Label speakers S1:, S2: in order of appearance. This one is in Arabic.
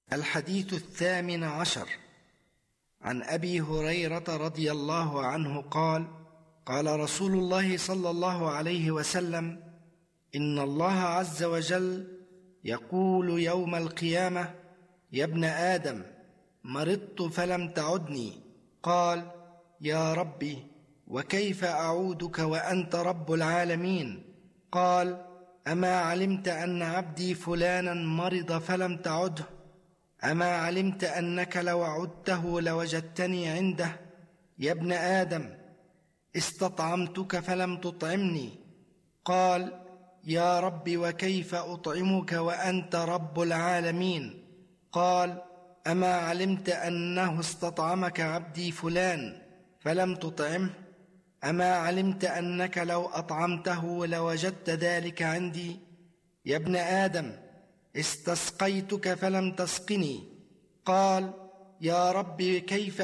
S1: الحديث 18 عن أبي هريرة رضي الله عنه قال: قال رسول الله صلى الله عليه وسلم: إن الله عز وجل يقول يوم القيامة: يا ابن آدم، مرضت فلم تعدني. قال: يا ربي، وكيف أعودك وأنت رب العالمين؟ قال: أما علمت أن عبدي فلانا مرض فلم تعده؟ أما علمت أنك لو عدته لوجدتني عنده؟ يا ابن آدم، استطعمتك فلم تطعمني. قال: يا رب، وكيف أطعمك وأنت رب العالمين؟ قال: أما علمت أنه استطعمك عبدي فلان فلم تطعمه؟ أما علمت أنك لو أطعمته لوجدت ذلك عندي؟ يا ابن آدم، استسقيتك فلم تسقني. قال: يا رب، كيف